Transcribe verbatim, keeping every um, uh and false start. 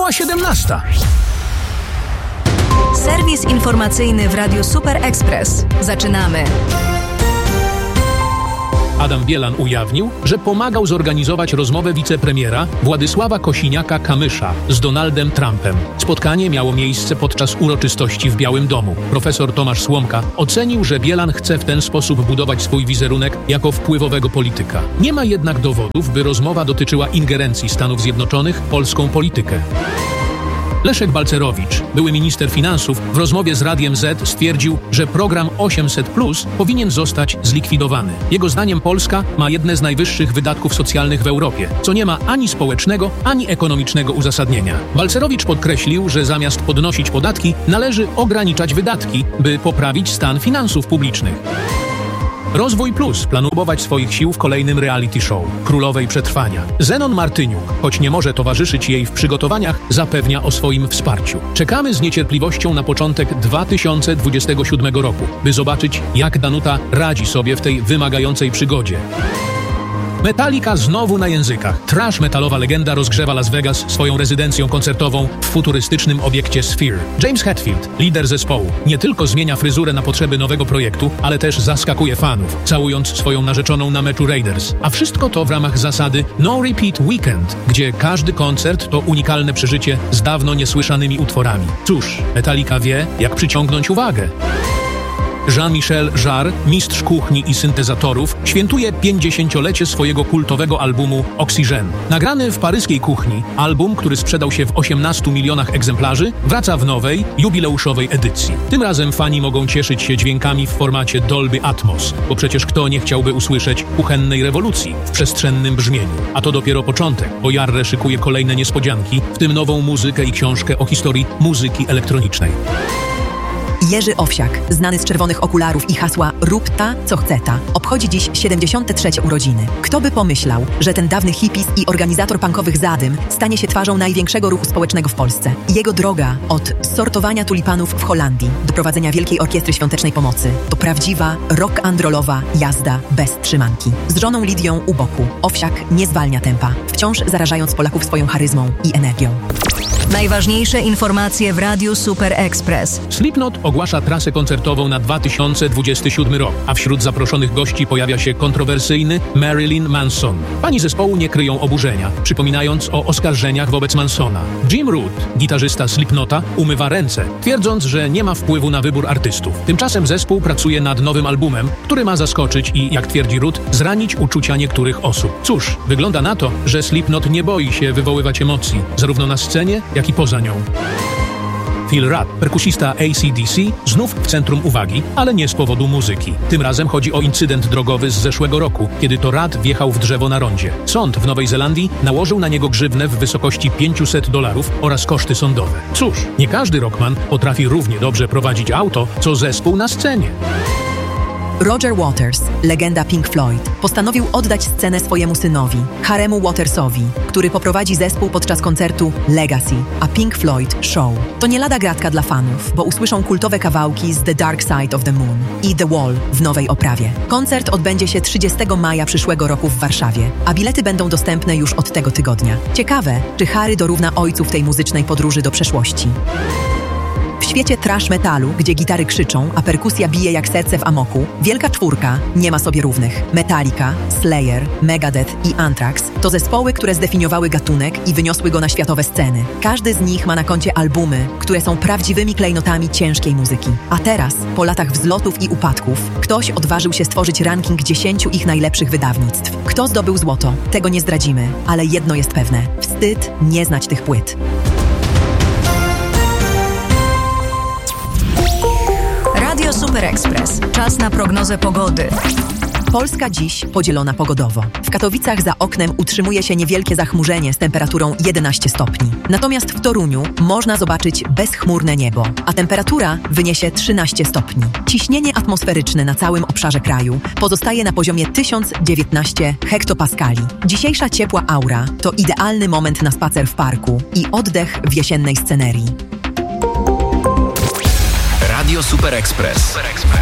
Minęła siedemnasta. Serwis informacyjny w Radiu Super Express. Zaczynamy. Adam Bielan ujawnił, że pomagał zorganizować rozmowę wicepremiera Władysława Kosiniaka-Kamysza z Donaldem Trumpem. Spotkanie miało miejsce podczas uroczystości w Białym Domu. Profesor Tomasz Słomka ocenił, że Bielan chce w ten sposób budować swój wizerunek jako wpływowego polityka. Nie ma jednak dowodów, by rozmowa dotyczyła ingerencji Stanów Zjednoczonych w polską politykę. Leszek Balcerowicz, były minister finansów, w rozmowie z Radiem Z stwierdził, że program osiemset plus powinien zostać zlikwidowany. Jego zdaniem Polska ma jedne z najwyższych wydatków socjalnych w Europie, co nie ma ani społecznego, ani ekonomicznego uzasadnienia. Balcerowicz podkreślił, że zamiast podnosić podatki, należy ograniczać wydatki, by poprawić stan finansów publicznych. Rozwój Plus planuje próbować swoich sił w kolejnym reality show Królowej Przetrwania. Zenon Martyniuk, choć nie może towarzyszyć jej w przygotowaniach, zapewnia o swoim wsparciu. Czekamy z niecierpliwością na początek dwa tysiące dwudziestego siódmego roku, by zobaczyć, jak Danuta radzi sobie w tej wymagającej przygodzie. Metallica znowu na językach. Trash metalowa legenda rozgrzewa Las Vegas swoją rezydencją koncertową w futurystycznym obiekcie Sphere. James Hetfield, lider zespołu, nie tylko zmienia fryzurę na potrzeby nowego projektu, ale też zaskakuje fanów, całując swoją narzeczoną na meczu Raiders. A wszystko to w ramach zasady No Repeat Weekend, gdzie każdy koncert to unikalne przeżycie z dawno niesłyszanymi utworami. Cóż, Metallica wie, jak przyciągnąć uwagę. Jean-Michel Jarre, mistrz kuchni i syntezatorów, świętuje pięćdziesięciolecie swojego kultowego albumu Oxygène. Nagrany w paryskiej kuchni, album, który sprzedał się w osiemnastu milionach egzemplarzy, wraca w nowej, jubileuszowej edycji. Tym razem fani mogą cieszyć się dźwiękami w formacie Dolby Atmos, bo przecież kto nie chciałby usłyszeć kuchennej rewolucji w przestrzennym brzmieniu. A to dopiero początek, bo Jarre szykuje kolejne niespodzianki, w tym nową muzykę i książkę o historii muzyki elektronicznej. Jerzy Owsiak, znany z czerwonych okularów i hasła „Rób ta, co chce ta”, obchodzi dziś siedemdziesiąte trzecie urodziny. Kto by pomyślał, że ten dawny hipis i organizator punkowych zadym stanie się twarzą największego ruchu społecznego w Polsce. Jego droga od sortowania tulipanów w Holandii do prowadzenia Wielkiej Orkiestry Świątecznej Pomocy to prawdziwa rock-and-rollowa jazda bez trzymanki. Z żoną Lidią u boku Owsiak nie zwalnia tempa, wciąż zarażając Polaków swoją charyzmą i energią. Najważniejsze informacje w Radiu Super Express. Slipknot ogłasza trasę koncertową na dwa tysiące dwudziesty siódmy rok, a wśród zaproszonych gości pojawia się kontrowersyjny Marilyn Manson. Fani zespołu nie kryją oburzenia, przypominając o oskarżeniach wobec Mansona. Jim Root, gitarzysta Slipknota, umywa ręce, twierdząc, że nie ma wpływu na wybór artystów. Tymczasem zespół pracuje nad nowym albumem, który ma zaskoczyć i, jak twierdzi Root, zranić uczucia niektórych osób. Cóż, wygląda na to, że Slipknot nie boi się wywoływać emocji, zarówno na scenie, jak i poza nią. Phil Rudd, perkusista A C D C, znów w centrum uwagi, ale nie z powodu muzyki. Tym razem chodzi o incydent drogowy z zeszłego roku, kiedy to Rudd wjechał w drzewo na rondzie. Sąd w Nowej Zelandii nałożył na niego grzywnę w wysokości pięćset dolarów oraz koszty sądowe. Cóż, nie każdy rockman potrafi równie dobrze prowadzić auto, co zespół na scenie. Roger Waters, legenda Pink Floyd, postanowił oddać scenę swojemu synowi, Haremu Watersowi, który poprowadzi zespół podczas koncertu Legacy, a Pink Floyd Show. To nie lada gratka dla fanów, bo usłyszą kultowe kawałki z The Dark Side of the Moon i The Wall w nowej oprawie. Koncert odbędzie się trzydziestego maja przyszłego roku w Warszawie, a bilety będą dostępne już od tego tygodnia. Ciekawe, czy Harry dorówna ojcu w tej muzycznej podróży do przeszłości. W świecie trash metalu, gdzie gitary krzyczą, a perkusja bije jak serce w amoku, Wielka Czwórka nie ma sobie równych. Metallica, Slayer, Megadeth i Anthrax to zespoły, które zdefiniowały gatunek i wyniosły go na światowe sceny. Każdy z nich ma na koncie albumy, które są prawdziwymi klejnotami ciężkiej muzyki. A teraz, po latach wzlotów i upadków, ktoś odważył się stworzyć ranking dziesięciu ich najlepszych wydawnictw. Kto zdobył złoto? Tego nie zdradzimy, ale jedno jest pewne. Wstyd nie znać tych płyt. Radio Super Express. Czas na prognozę pogody. Polska dziś podzielona pogodowo. W Katowicach za oknem utrzymuje się niewielkie zachmurzenie z temperaturą jedenaście stopni. Natomiast w Toruniu można zobaczyć bezchmurne niebo, a temperatura wyniesie trzynaście stopni. Ciśnienie atmosferyczne na całym obszarze kraju pozostaje na poziomie tysiąc dziewiętnaście hektopaskali. Dzisiejsza ciepła aura to idealny moment na spacer w parku i oddech w jesiennej scenerii. Radio Super Express.